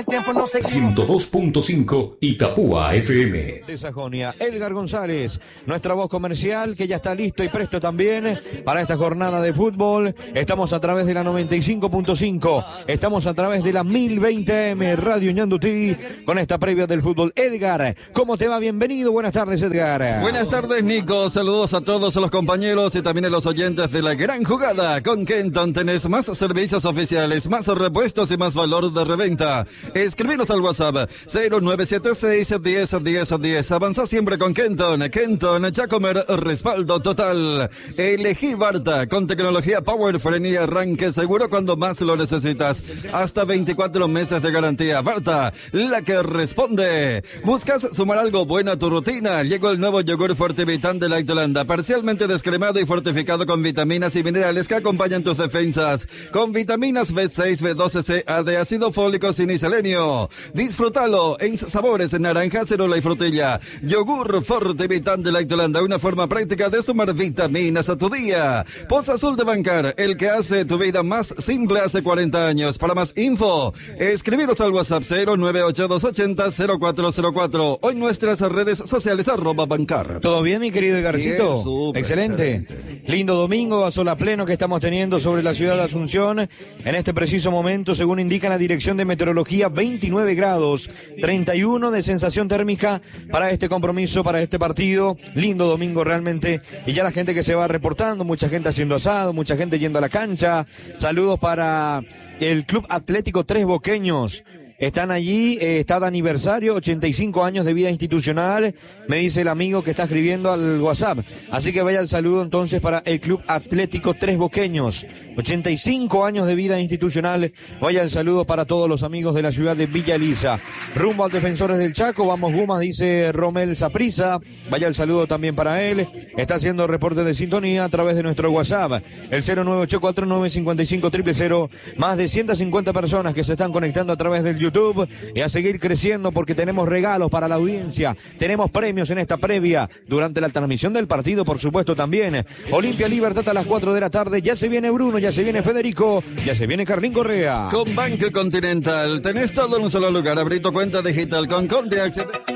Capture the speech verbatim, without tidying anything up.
tiempo nos seguimos. ciento dos punto cinco Itapúa F M. De Sajonia, Edgar González, nuestra voz comercial, que ya está listo y presto también para esta jornada de fútbol. Estamos a través de la noventa y cinco punto cinco, estamos a través de la mil veinte M Radio Ñandutí con esta previa del fútbol. Edgar, ¿cómo te va? Bienvenido, buenas tardes, Edgar. Buenas tardes, Nico, saludos a todos los compañeros y también a los oyentes de la gran jugada. Con Kenton tenés más servicios oficiales, más repuestos y más valor de reventa. Escribinos al WhatsApp cero nueve siete seis, diez, diez, diez. Avanza siempre con Kenton. Kenton, Chacomer, respaldo total. Elegí Barta con tecnología Power, freno y arranque seguro cuando más lo necesitas. Hasta veinticuatro meses de garantía. Barta, la que responde. ¿Buscas sumar algo bueno a tu rutina? Llegó el nuevo yogur Fortivitan de Lactolanda, parcialmente descremado y fortificado con vitaminas y minerales que acompañan tus defensas. Con vitaminas B seis, B doce, C, A, de ácido fólico, sin y selenio. Disfrútalo en sabores en naranja, cerola y frutilla. Yogur Fortivitan de Lactolanda, una forma práctica de sumar vitaminas a tu día. Poza Azul de Bancar, el que hace tu vida más simple hace cuarenta años. Para más info, escribiros al WhatsApp cero nueve ocho dos ochenta cero cuatro cero cuatro o en nuestras redes sociales arroba Bancar. ¿Todo bien, mi querido Edgarcito? Bien, súper, excelente. excelente. Lindo domingo a sol a pleno que estamos teniendo sobre la ciudad de Asunción. En este preciso momento, según indica la Dirección de Meteorología, veintinueve grados, treinta y uno de sensación térmica para este compromiso, para este partido. Lindo domingo realmente. Y ya la gente que se va reportando, mucha gente haciendo asado, mucha gente yendo a la cancha. Saludos para el Club Atlético Tres Boqueños. Están allí, eh, está de aniversario, ochenta y cinco años de vida institucional, me dice el amigo que está escribiendo al WhatsApp. Así que vaya el saludo entonces para el Club Atlético Tres Boqueños. ochenta y cinco años de vida institucional, vaya el saludo para todos los amigos de la ciudad de Villa Elisa. Rumbo al Defensores del Chaco, vamos Gumas, dice Romel Saprissa. Vaya el saludo también para él. Está haciendo reporte de sintonía a través de nuestro WhatsApp, el cero nueve ocho cuatro nueve cinco cinco cero cero cero. Más de ciento cincuenta personas que se están conectando a través del YouTube. YouTube y a seguir creciendo porque tenemos regalos para la audiencia, tenemos premios en esta previa durante la transmisión del partido, por supuesto también. Olimpia Libertad a las cuatro de la tarde, ya se viene Bruno, ya se viene Federico, ya se viene Carlín Correa. Con Banco Continental tenés todo en un solo lugar. Abrí tu cuenta digital con Conti, accedes